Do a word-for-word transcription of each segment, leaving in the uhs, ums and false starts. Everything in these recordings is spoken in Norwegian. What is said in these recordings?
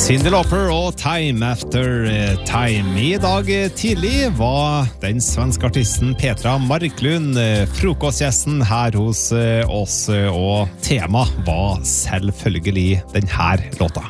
Cyndi Lauper og Time After Time. I dag tidlig var den svenske artisten Petra Marklund frokostgjesten her hos oss, og tema var selvfølgelig den her låta.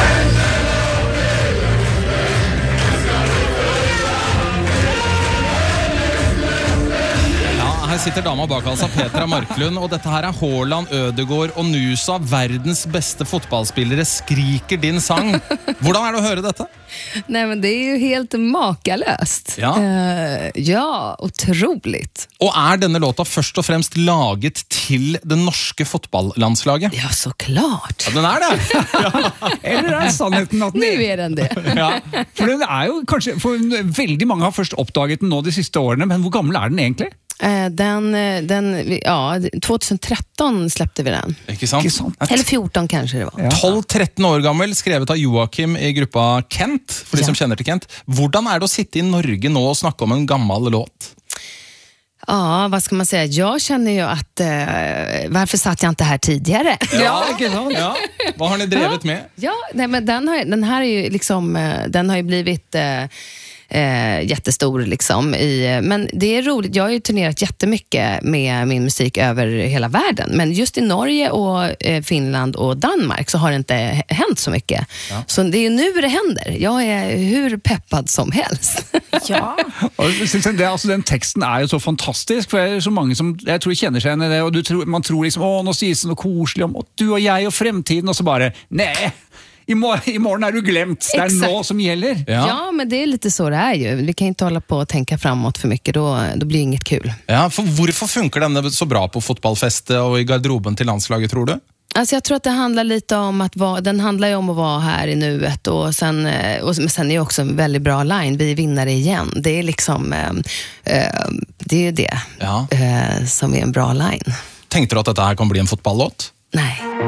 Her sitter dama bak altså Petra Marklund, og dette her er Haaland, Ødegaard og Nusa, verdens beste fotballspillere, skriker din sang. Hvordan er det å høre dette? Nej, men det är ju helt makalöst. Ja. Uh, ja, otroligt. Og er denne låta først og fremst laget til det norske fotballandslaget? Ja, såklart. Ja, den er det. Ja. Eller er sannheten at den Nu är den det. Ja, for den er jo kanskje, for veldig mange har først oppdaget den nå de siste årene, men hvor gammel er den egentlig? Uh, den, den, ja, tjugohundratretton släppte vi den. Ikke sant? Ikke sant? Eller fjorton kanske det var. Ja. tolv tretten år gammel, skrevet av Joachim i gruppa Kent, for de Ja. som kjenner til Kent. Hvordan er det å sitte i Norge nå og snakke om en gammel låt? Ja, vad ska man säga? Jag känner ju att uh, varför satt jag inte här tidigare? ikke sant? Ja. Hva har ni drevet med? Ja, nej, men den, har, den här är ju liksom, uh, den har ju blivit uh, Eh, jättestor liksom i, men det är roligt, jag har ju turnerat jättemycket med min musik över hela världen, men just i Norge och eh, Finland och Danmark så har det inte hänt så mycket. Ja. Så det är ju nu det händer. Jag är hur peppad som helst. Ja. Og jeg synes det, altså, den teksten er jo så fantastisk, for det er så mange som jeg tror kjenner seg igjen i det, og du tror, man tror liksom, å, nå sies det noe koselig om du og jeg og fremtiden, og så bare, nej, I morgen, I morgen er du glemt. Det er Exakt. nå som gjelder. Ja. Ja, men det är lite så det är ju. Vi kan inte hålla på och tänka framåt för mycket, då, då blir det inget kul. Ja, for hvorfor funker denne så bra på fotballfestet og i garderoben til landslaget, tror du? Alltså jag tror att det handlar lite om att vara, den handlar ju om att vara här i nuet, och sen, och sen är det också en väldigt bra line, vi vinner igen. Det är liksom eh, eh, det är ju det Ja. eh, som är en bra line. Tenkte du at dette her kan bli en fotballlåt? Nej.